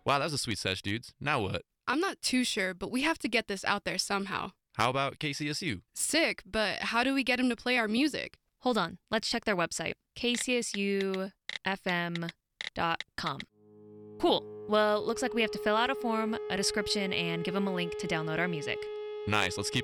Wow, that was a sweet sesh, dudes. Now what? I'm not too sure, but we have to get this out there somehow. How about KCSU? Sick, but how do we get him to play our music? Hold on, let's check their website, kcsufm.com. Cool. Well, looks like we have to fill out a form, a description, and give them a link to download our music. Nice, let's keep